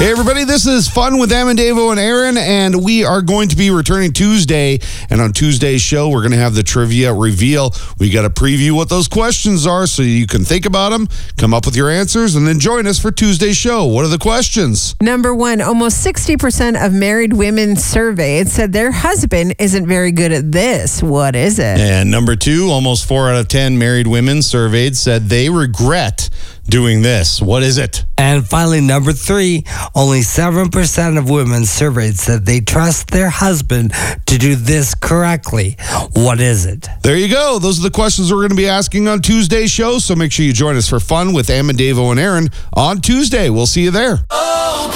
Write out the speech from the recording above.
Hey, everybody, this is Fun with Amendevo and Aaron, and we are going to be returning Tuesday. And on Tuesday's show, we're going to have the trivia reveal. We got to preview what those questions are so you can think about them, come up with your answers, and then join us for Tuesday's show. What are the questions? Number one, almost 60% of married women surveyed said their husband isn't very good at this. What is it? And number two, almost 4 out of 10 married women surveyed said they regret doing this. What is it? And finally, number three, only 7% of women surveyed said they trust their husband to do this correctly. What is it? There you go. Those are the questions we're going to be asking on Tuesday's show. So make sure you join us for Fun with Amendevo and Aaron on Tuesday. We'll see you there.